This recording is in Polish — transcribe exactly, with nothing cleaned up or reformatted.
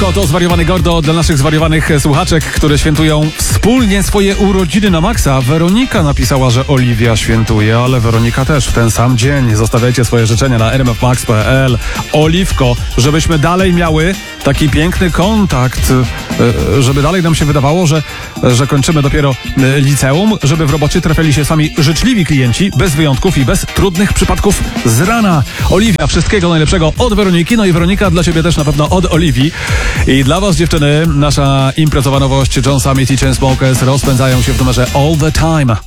Oliwko to zwariowany Gordo dla naszych zwariowanych słuchaczek, które świętują wspólnie swoje urodziny na maksa. Weronika napisała, że Oliwia świętuje, ale Weronika też w ten sam dzień. Zostawiajcie swoje życzenia na r m f max kropka p l. Oliwko, żebyśmy dalej miały taki piękny kontakt, żeby dalej nam się wydawało, że, że kończymy dopiero liceum, żeby w robocie trafiali się sami życzliwi klienci, bez wyjątków i bez trudnych przypadków z rana. Oliwia, wszystkiego najlepszego od Weroniki, no i Weronika dla ciebie też na pewno od Oliwii. I dla was, dziewczyny, nasza imprezowa nowość John Summit i Chainsmokers rozpędzają się w numerze All the Time.